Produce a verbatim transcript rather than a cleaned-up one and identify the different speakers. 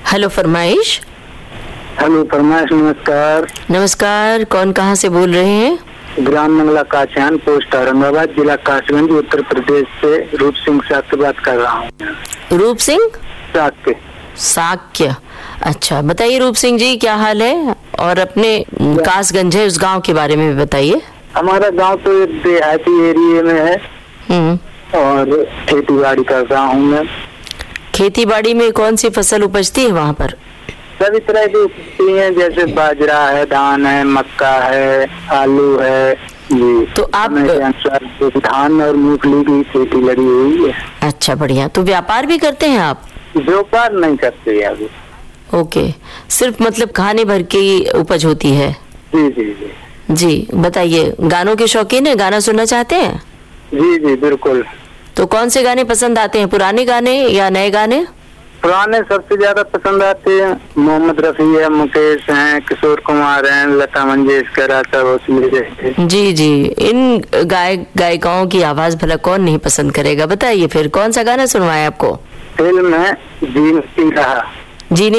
Speaker 1: Hello फरमाइश।
Speaker 2: Hello फरमाइश, नमस्कार।
Speaker 1: नमस्कार, कौन कहाँ से बोल रहे हैं?
Speaker 2: ग्राम मंगला काचान, पोस्ट औरंगाबाद, जिला कासगंज, उत्तर प्रदेश से रूप सिंह साक्य बात कर रहा हूँ।
Speaker 1: रूप सिंह
Speaker 2: साक्य
Speaker 1: साक्य अच्छा, बताइए रूप सिंह जी, क्या हाल है? और अपने कासगंज है उस गांव के बारे में भी बताइए।
Speaker 2: हमारा गांव तो एक देहाती एरिया में है और खेती बाड़ी करता हूँ मैं।
Speaker 1: खेती बाड़ी में कौन सी फसल उपजती है वहाँ पर?
Speaker 2: सभी तरह की उपजती है, जैसे बाजरा है, धान है, मक्का है, आलू है जी।
Speaker 1: तो आप
Speaker 2: धान और मूंगफली की खेती लगी हुई है।
Speaker 1: अच्छा, बढ़िया। तो व्यापार भी करते हैं आप?
Speaker 2: व्यापार नहीं करते अभी।
Speaker 1: ओके, सिर्फ मतलब खाने भर की उपज होती है।
Speaker 2: जी जी जी
Speaker 1: जी, बताइए, गानों के शौकीन है? गाना सुनना चाहते हैं?
Speaker 2: जी जी बिल्कुल।
Speaker 1: तो कौन से गाने पसंद आते हैं, पुराने गाने या नए गाने?
Speaker 2: पुराने सबसे ज्यादा पसंद आते हैं। मोहम्मद रफी है, मुकेश हैं, किशोर कुमार हैं, लता मंगेशकर, आशा भोसले जैसे। जी
Speaker 1: जी, इन गायक गायिकाओं की आवाज भला कौन नहीं पसंद करेगा। बताइए फिर कौन सा गाना सुनवाए आपको?
Speaker 2: फिल्म है जीने रहा।
Speaker 1: जीने